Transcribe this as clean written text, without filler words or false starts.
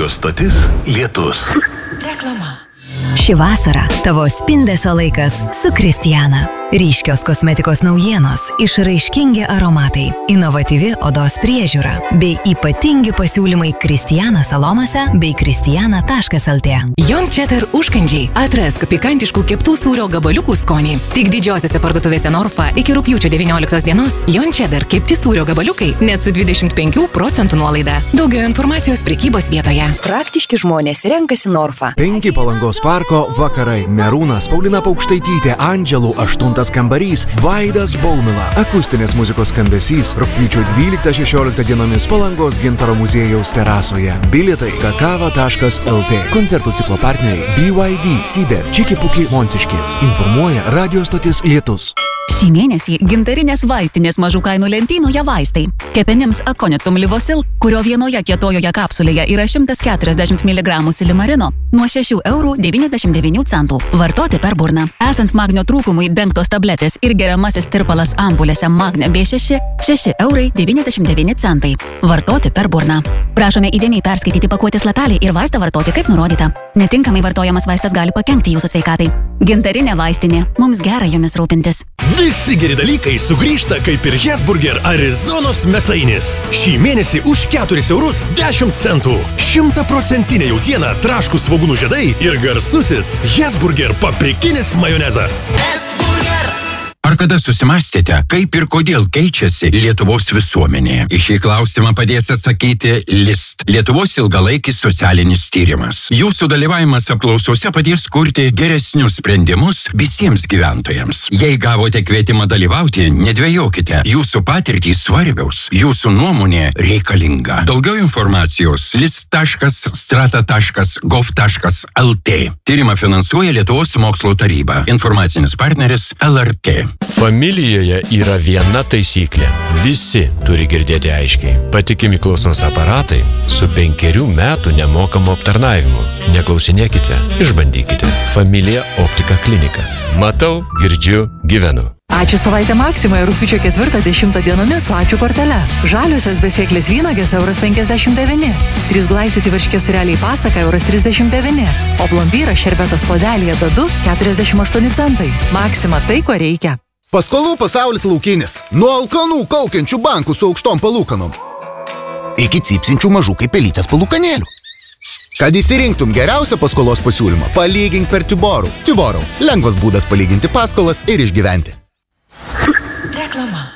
Radio stotis Lietus. Reklama. Ši vasara tavo spindesio laikas su Kristijana. Ryškios kosmetikos naujienos, išraiškingi aromatai, inovatyvi odos priežiūra bei ypatingi pasiūlymai Kristijana salomose bei kristijana.lt. Jon Cheddar užkandžiai. Atrask pikantiškų keptų sūrio gabaliukų skonį. Tik didžiosiose parduotuvėse Norfa iki rugpjūčio 19 dienos Jon Cheddar kepti sūrio gabaliukai net su 25% nuolaida. Daugiau informacijos prekybos vietoje. Praktiški žmonės renkasi Norfa. 5 Palangos parko vakarai. Merūnas, Paulina Paukštaitytė, Andželų 8 kambarys, Vaidas Baumila. Akustinės muzikos skambesys rugpjūčio 12-16 dienomis Palangos Gintaro muziejaus terasoje. Bilietai kakava.lt. Koncertų ciklo partneriai BYD, Sibir, Čikipuki, Monciškės. Informuoja radio stotis Lietus. Šį mėnesį gintarinės vaistinės mažų kainų lentynoje vaistai. Kepenims Aconitum Livosil, kurio vienoje kietojoje kapsulėje yra 140 mg silimarino, nuo 6,99 €. Vartoti per burną. Esant magnio trūkumui dengtos tabletės ir geriamasis tirpalas ampulėse Magne B6, 6,99 €. Vartoti per burną. Prašome įdėmiai perskaityti pakuotės lapelį ir vaistą vartoti kaip nurodyta. Netinkamai vartojamas vaistas gali pakenkti jūsų sveikatai. Gintarinė vaistinė. Mums gera jomis rūpintis. Visi geri dalykai sugrįžta kaip ir Hesburger Arizonos mėsainis. Šį mėnesį už 4 € 10 centų. 100% jautiena, traškūs svogūnų žiedai ir garsusis Hesburger paprikinis majonezas. Ar kada susimastėte, kaip ir kodėl keičiasi Lietuvos visuomenė? Į šį klausimą padės atsakyti LIST – Lietuvos ilgalaikis socialinis tyrimas. Jūsų dalyvavimas apklausose padės kurti geresnius sprendimus visiems gyventojams. Jei gavote kvietimą dalyvauti, nedvejokite. Jūsų patirtys svarbiaus, jūsų nuomonė reikalinga. Daugiau informacijos list.strata.gov.lt. Tyrimą finansuoja Lietuvos mokslo taryba. Informacinis partneris LRT. Familijoje yra viena taisyklė. Visi turi girdėti aiškiai. Patikimi klausos aparatai su 5 metų nemokamu aptarnavimu. Neklausinėkite, išbandykite. Familija Optika klinika. Matau, girdžiu, gyvenu. Ačiū savaitę Maksimoje rugpjūčio 4-10 dienomis su ačiū kortele. Žaliosios besėklės vynagės €59. 3 glaistyti varškės sūreliai pasaka €39. O plombyras šerbetas podelyje dadu 48 centai. Maksima tai, ko reikia. Paskolų pasaulis laukinis. Nuo alkanų kaukiančių bankų su aukštom palūkanom iki cypsinčių mažų kaip pelytės palūkanėlių. Kad įsirinktum geriausią paskolos pasiūlymą, palygink per Tiborų. Tiborų – lengvas būdas palyginti paskolas ir išgyventi. Reklama.